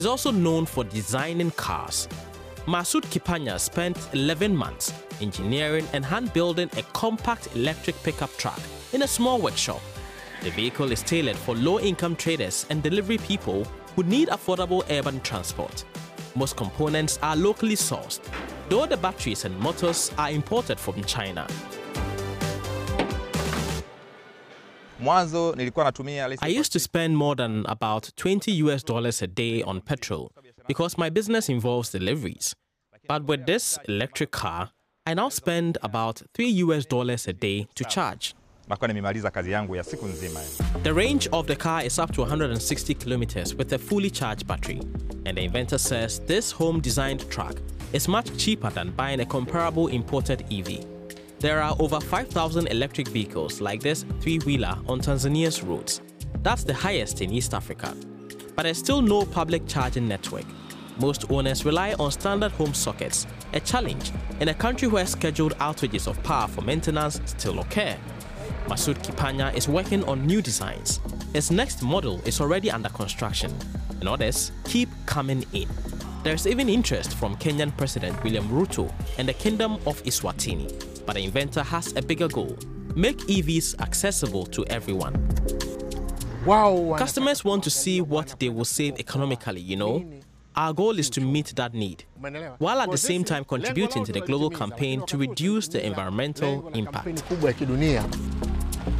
He's also known for designing cars. Masood Kipanya spent 11 months engineering and hand-building a compact electric pickup truck in a small workshop. The vehicle is tailored for low-income traders and delivery people who need affordable urban transport. Most components are locally sourced, though the batteries and motors are imported from China. I used to spend more than about $20 a day on petrol because my business involves deliveries. But with this electric car, I now spend about $3 a day to charge. The range of the car is up to 160 kilometers with a fully charged battery, and the inventor says this home-designed truck is much cheaper than buying a comparable imported EV. There are over 5,000 electric vehicles like this three-wheeler on Tanzania's roads. That's the highest in East Africa. But there's still no public charging network. Most owners rely on standard home sockets, a challenge in a country where scheduled outages of power for maintenance still occur. Masood Kipanya is working on new designs. His next model is already under construction, and others keep coming in. There's even interest from Kenyan President William Ruto and the Kingdom of Eswatini. But the inventor has a bigger goal: make EVs accessible to everyone. Wow! Customers want to see what they will save economically, you know? Our goal is to meet that need, while at the same time contributing to the global campaign to reduce the environmental impact.